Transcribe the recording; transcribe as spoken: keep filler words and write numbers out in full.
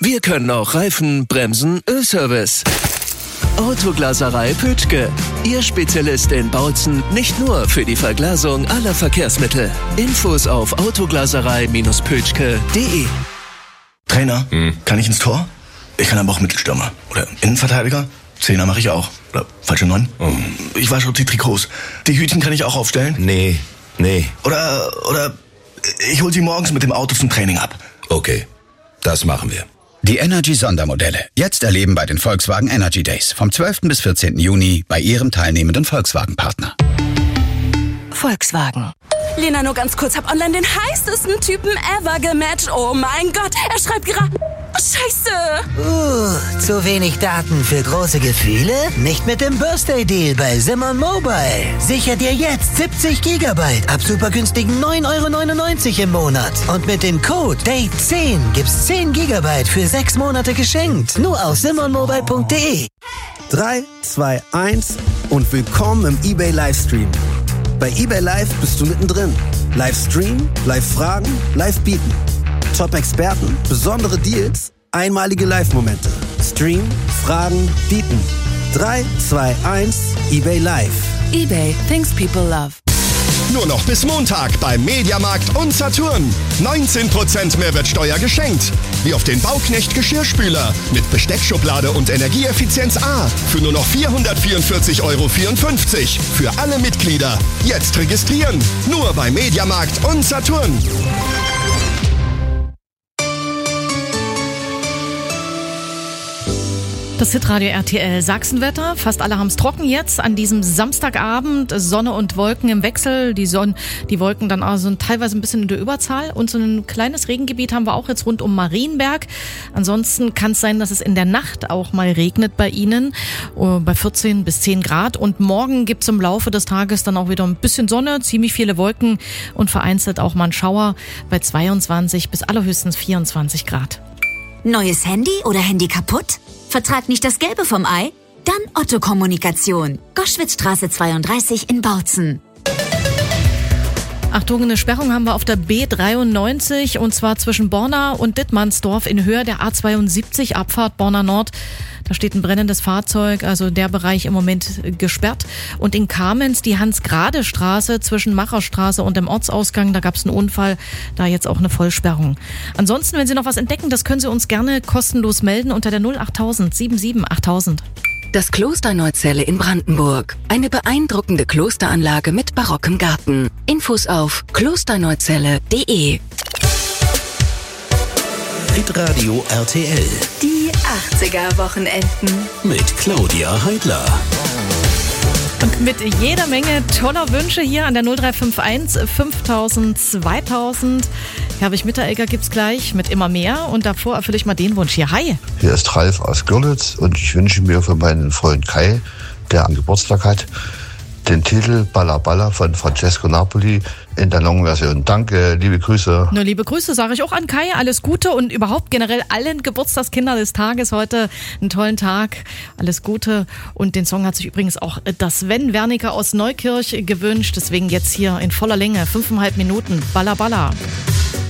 Wir können auch Reifen, Bremsen, Ölservice. Autoglaserei Pötschke. Ihr Spezialist in Bautzen, nicht nur für die Verglasung aller Verkehrsmittel. Infos auf autoglaserei Bindestrich pötschke punkt de. Trainer, hm. kann ich ins Tor? Ich kann aber auch Mittelstürmer. Oder Innenverteidiger? Zehner mache ich auch. Oder falsche Neun? Oh. Ich wasche auch die Trikots. Die Hütchen kann ich auch aufstellen? Nee, nee. Oder, oder ich hol sie morgens mit dem Auto zum Training ab. Okay, das machen wir. Die Energy-Sondermodelle. Jetzt erleben bei den Volkswagen Energy Days. Vom zwölften bis vierzehnten Juni bei Ihrem teilnehmenden Volkswagen-Partner. Volkswagen. Lena, nur ganz kurz. Hab online den heißesten Typen ever gematcht. Oh mein Gott, er schreibt gerade... Oh, Scheiße. Uh, zu wenig Daten für große Gefühle? Nicht mit dem Birthday-Deal bei Simon Mobile. Sicher dir jetzt siebzig Gigabyte ab super günstigen neun Euro neunundneunzig im Monat. Und mit dem Code Date zehn gibt's zehn Gigabyte für sechs Monate geschenkt. Nur auf simon mobile punkt de. drei, zwei, eins und willkommen im eBay Livestream. Bei eBay Live bist du mittendrin. Livestream, Live-Fragen, Live-Bieten. Top-Experten, besondere Deals, einmalige Live-Momente. Stream, Fragen, Bieten. drei, zwei, eins, eBay Live. eBay, things people love. Nur noch bis Montag beim Mediamarkt und Saturn. neunzehn Prozent Mehrwertsteuer geschenkt. Wie auf den Bauknecht Geschirrspüler mit Besteckschublade und Energieeffizienz A für nur noch vierhundertvierundvierzig Euro vierundfünfzig. Für alle Mitglieder. Jetzt registrieren. Nur bei Mediamarkt und Saturn. Das Hitradio R T L Sachsenwetter. Fast alle haben es trocken jetzt an diesem Samstagabend. Sonne und Wolken im Wechsel. Die Sonne, die Wolken dann also teilweise ein bisschen in der Überzahl. Und so ein kleines Regengebiet haben wir auch jetzt rund um Marienberg. Ansonsten kann es sein, dass es in der Nacht auch mal regnet bei Ihnen. Bei vierzehn bis zehn Grad. Und morgen gibt es im Laufe des Tages dann auch wieder ein bisschen Sonne, ziemlich viele Wolken und vereinzelt auch mal ein Schauer bei zweiundzwanzig bis allerhöchstens vierundzwanzig Grad. Neues Handy oder Handy kaputt? Vertrag nicht das Gelbe vom Ei? Dann Otto Kommunikation. Goschwitzstraße zweiunddreißig in Bautzen. Achtung, eine Sperrung haben wir auf der B dreiundneunzig und zwar zwischen Borna und Dittmannsdorf in Höhe der A zweiundsiebzig, Abfahrt Borna Nord. Da steht ein brennendes Fahrzeug, also der Bereich im Moment gesperrt. Und in Kamenz die Hans-Grade-Straße zwischen Macherstraße und dem Ortsausgang, da gab es einen Unfall, da jetzt auch eine Vollsperrung. Ansonsten, wenn Sie noch was entdecken, das können Sie uns gerne kostenlos melden unter der null achttausend siebenundsiebzig achttausend. Das Kloster Neuzelle in Brandenburg. Eine beeindruckende Klosteranlage mit barockem Garten. Infos auf klosterneuzelle punkt de. Hitradio R T L Die achtziger-Wochenenden. mit Claudia Heidler. Und mit jeder Menge toller Wünsche hier an der null drei fünf eins fünftausend zweitausend. Herwig Mitteregger gibt's gleich mit immer mehr. Und davor erfülle ich mal den Wunsch hier. Hi! Hier ist Ralf aus Görlitz und ich wünsche mir für meinen Freund Kai, der am Geburtstag hat, den Titel Balla Balla von Francesco Napoli in der Long-Version. Danke, liebe Grüße. Nur liebe Grüße sage ich auch an Kai. Alles Gute und überhaupt generell allen Geburtstagskindern des Tages heute einen tollen Tag. Alles Gute. Und den Song hat sich übrigens auch das Sven Wernicke aus Neukirch gewünscht. Deswegen jetzt hier in voller Länge, fünfeinhalb Minuten. Balla Balla.